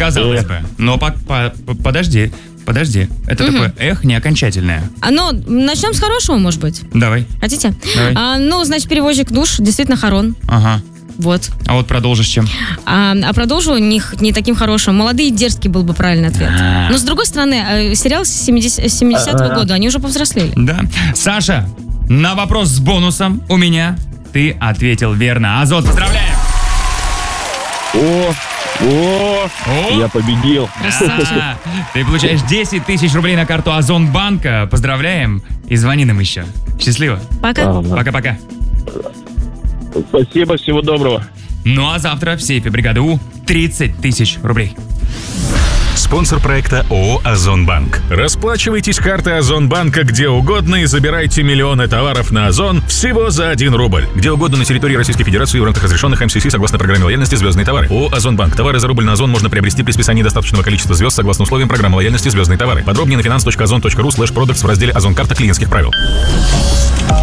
Казалось бы. Но подожди. Это такое не окончательное. Начнем с хорошего, может быть. Давай. Хотите? Давай. Значит, перевозчик душ действительно хорон. Ага. Вот. А вот продолжишь чем? Продолжу не таким хорошим. Молодые и дерзкие был бы правильный ответ. Но с другой стороны, сериал с 70-го года, они уже повзрослели. Да. Саша, на вопрос с бонусом у меня ты ответил верно. Азот, поздравляем! Я победил. Красава. Ты получаешь 10 тысяч рублей на карту Озонбанка. Поздравляем. И звони нам еще. Счастливо. Пока. Пока-пока. Спасибо, всего доброго. Ну а завтра в сейфе бригады У 30 тысяч рублей. Спонсор проекта ООО «Озонбанк». Расплачивайтесь картой Озонбанка где угодно и забирайте миллионы товаров на Озон всего за 1 рубль. Где угодно на территории Российской Федерации в рамках разрешенных МСС согласно программе лояльности «Звездные товары». ООО «Озонбанк». Товары за рубль на Озон можно приобрести при списании достаточного количества звезд согласно условиям программы лояльности «Звездные товары». Подробнее на finance.ozon.ru/products в разделе «Озон. Карта клиентских правил».